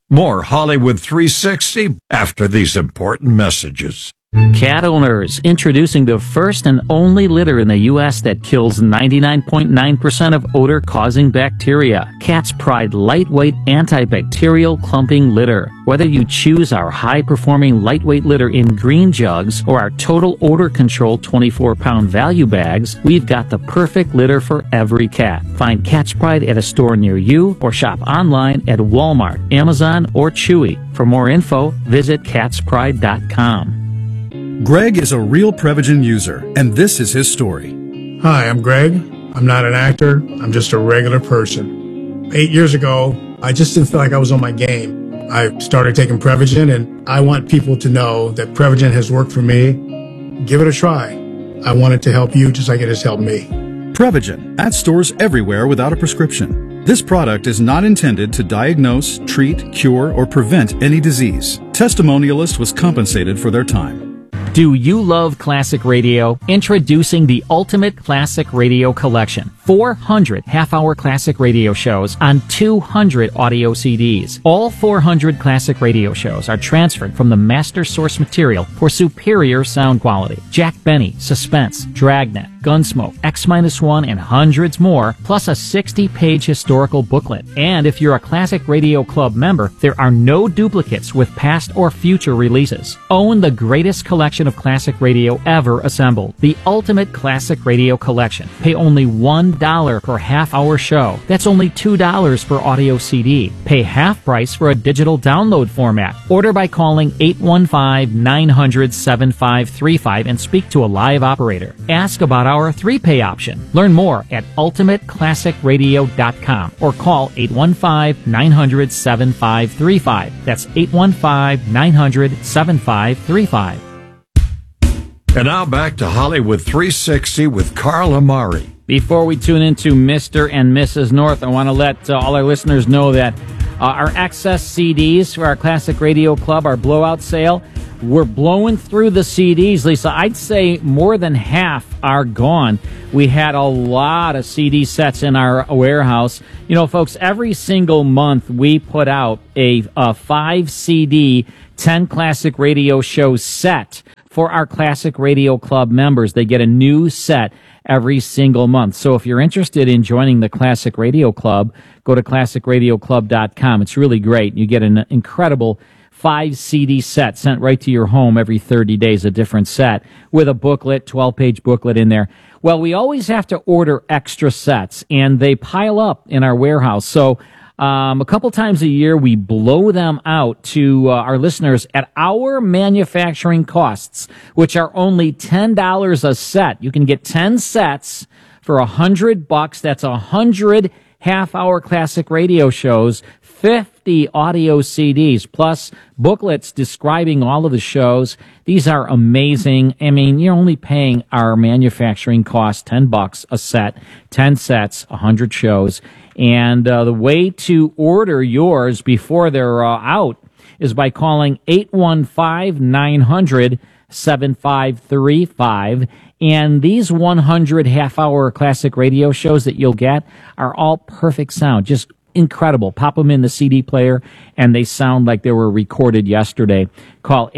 More Hollywood 360 after these important messages. Cat owners, introducing the first and only litter in the U.S. that kills 99.9% of odor-causing bacteria. Cat's Pride lightweight antibacterial clumping litter. Whether you choose our high-performing lightweight litter in green jugs or our total odor control 24-pound value bags, we've got the perfect litter for every cat. Find Cat's Pride at a store near you or shop online at Walmart, Amazon, or Chewy. For more info, visit catspride.com. Greg is a real Prevagen user, and this is his story. Hi, I'm Greg. I'm not an actor. I'm just a regular person. 8 years ago, I just didn't feel like I was on my game. I started taking Prevagen, and I want people to know that Prevagen has worked for me. Give it a try. I want it to help you just like it has helped me. Prevagen, at stores everywhere without a prescription. This product is not intended to diagnose, treat, cure, or prevent any disease. Testimonialist was compensated for their time. Do you love classic radio? Introducing the Ultimate Classic Radio Collection. 400 half-hour classic radio shows on 200 audio CDs. All 400 classic radio shows are transferred from the master source material for superior sound quality. Jack Benny, Suspense, Dragnet, Gunsmoke, X-1, and hundreds more, plus a 60-page historical booklet. And if you're a Classic Radio Club member, there are no duplicates with past or future releases. Own the greatest collection of classic radio ever assembled. The Ultimate Classic Radio Collection. Pay only $1 per half-hour show. That's only $2 per audio CD. Pay half price for a digital download format. Order by calling 815-900-7535 and speak to a live operator. Ask about our 3-pay option. Learn more at ultimateclassicradio.com or call 815-900-7535. That's 815-900-7535. And now back to Hollywood 360 with Carl Amari. Before we tune into Mr. and Mrs. North, I want to let all our listeners know that our excess CDs for our Classic Radio Club, our blowout sale, we're blowing through the CDs, Lisa. I'd say more than half are gone. We had a lot of CD sets in our warehouse. You know, folks, every single month we put out a 5 CD, 10 classic radio show set for our Classic Radio Club members. They get a new set every single month. So if you're interested in joining the Classic Radio Club, go to classicradioclub.com. It's really great. You get an incredible 5 CD set sent right to your home every 30 days, a different set with a booklet, 12-page booklet in there. Well, we always have to order extra sets, and they pile up in our warehouse. So a couple times a year, we blow them out to our listeners at our manufacturing costs, which are only $10 a set. You can get 10 sets for $100. That's 100 half-hour classic radio shows, 50 audio CDs, plus booklets describing all of the shows. These are amazing. I mean, you're only paying our manufacturing cost, $10 a set, 10 sets, 100 shows. And the way to order yours before they're out is by calling 815-900-7535. And these 100 half-hour classic radio shows that you'll get are all perfect sound, just incredible. Pop them in the CD player, and they sound like they were recorded yesterday. Call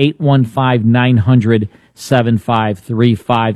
815-900-7535.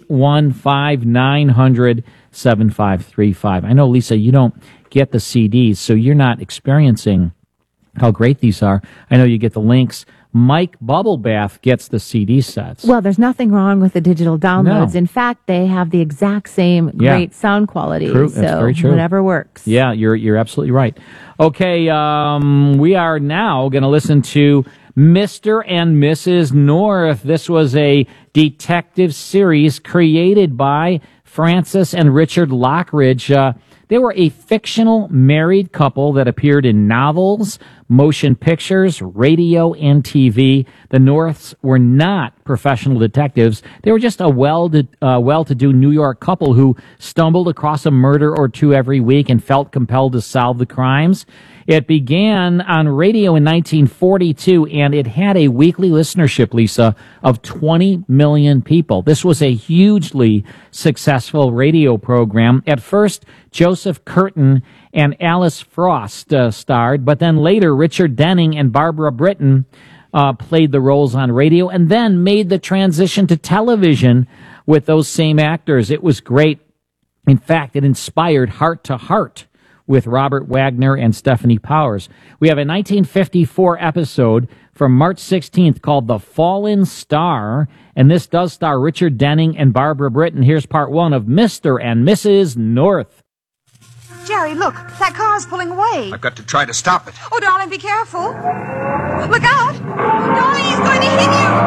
815-900-7535. I know, Lisa, you don't get the CDs, so you're not experiencing how great these are. I know you get the links. Mike Bubblebath gets the CD sets. Well, there's nothing wrong with the digital downloads. No. In fact, they have the exact same great sound quality. True. So That's very true. Whatever works. Yeah, you're absolutely right. Okay, we are now going to listen to Mr. and Mrs. North. This was a detective series created by Francis and Richard Lockridge. They were a fictional married couple that appeared in novels, motion pictures, radio, and TV. The Norths were not professional detectives. They were just a well-to-do New York couple who stumbled across a murder or two every week and felt compelled to solve the crimes. It began on radio in 1942, and it had a weekly listenership, Lisa, of 20 million people. This was a hugely successful radio program. At first, Joseph Curtin and Alice Frost starred, but then later Richard Denning and Barbara Britton played the roles on radio and then made the transition to television with those same actors. It was great. In fact, it inspired Heart to Heart with Robert Wagner and Stephanie Powers. We have a 1954 episode from March 16th called The Fallen Star, and this does star Richard Denning and Barbara Britton. Here's part one of Mr. and Mrs. North. Jerry, look, that car's pulling away. I've got to try to stop it. Oh, darling, be careful. Look out. Darling, he's going to hit you.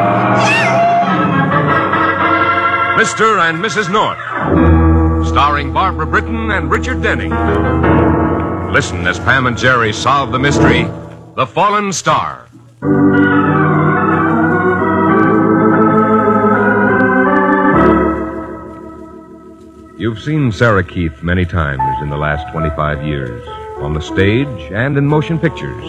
Jerry! Mr. and Mrs. North, starring Barbara Britton and Richard Denning. Listen as Pam and Jerry solve the mystery, The Fallen Star. You've seen Sarah Keith many times in the last 25 years, on the stage and in motion pictures.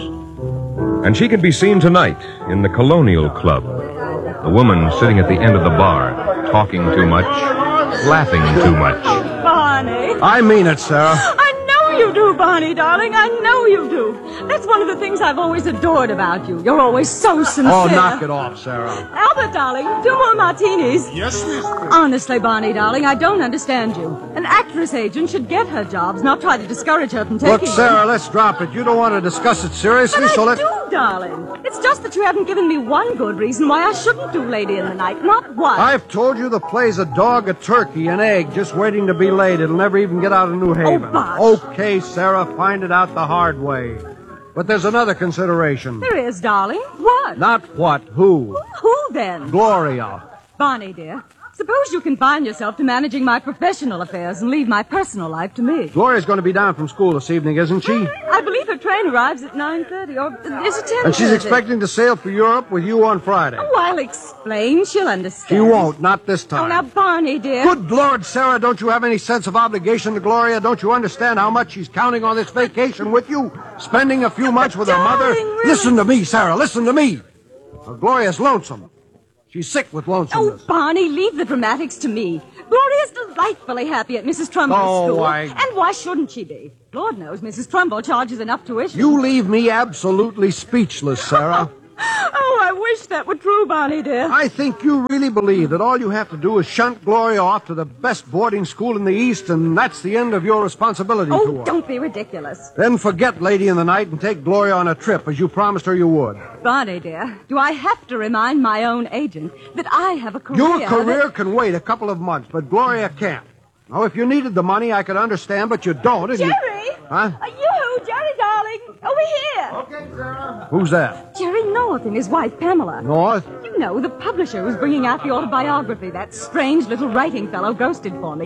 And she can be seen tonight in the Colonial Club. The woman sitting at the end of the bar, talking too much, laughing too much. Barney. I mean it, Sarah. I know you do, Barney, darling. I know you do. That's one of the things I've always adored about you. You're always so sincere. Oh, knock it off, Sarah. Albert, darling, 2 more martinis. Yes, miss. Honestly, Barney, darling, I don't understand you. An actress agent should get her jobs, not try to discourage her from taking Look, Sarah, let's drop it. You don't want to discuss it seriously, But so I let's... do, darling. It's just that you haven't given me one good reason why I shouldn't do Lady in the Night. Not one. I've told you the play's a dog, a turkey, an egg, just waiting to be laid. It'll never even get out of New Haven. Oh, Bosh. Okay, Sarah, find it out the hard way. But there's another consideration. There is, darling. What? Not what, who. Who, then? Gloria. Barney, dear, suppose you confine yourself to managing my professional affairs and leave my personal life to me. Gloria's going to be down from school this evening, isn't she? I believe her train arrives at 9:30, or is it 10:30? And she's expecting to sail for Europe with you on Friday. Oh, I'll explain. She'll understand. She won't, not this time. Oh, now, Barney, dear. Good Lord, Sarah, don't you have any sense of obligation to Gloria? Don't you understand how much she's counting on this vacation with you? Spending a few months with her mother? darling, really? Listen to me, Sarah, listen to me. Now, Gloria's lonesome. She's sick with Oh, lonesomeness. Barney, leave the dramatics to me. Gloria's delightfully happy at Mrs. Trumbull's school. And why shouldn't she be? Lord knows Mrs. Trumbull charges enough tuition. You leave me absolutely speechless, Sarah. Oh, I wish that were true, Barney, dear. I think you really believe that all you have to do is shunt Gloria off to the best boarding school in the East, and that's the end of your responsibility to Oh, her. don't be ridiculous. Then forget Lady in the Night and take Gloria on a trip, as you promised her you would. Barney, dear, do I have to remind my own agent that I have a career? Your career can wait a couple of months, but Gloria can't. Now, if you needed the money, I could understand, but you don't. Jerry! Huh? Jerry, darling! Over here! Okay, Sarah. Who's that? Jerry North and his wife, Pamela. North? You know, the publisher who's bringing out the autobiography that strange little writing fellow ghosted for me.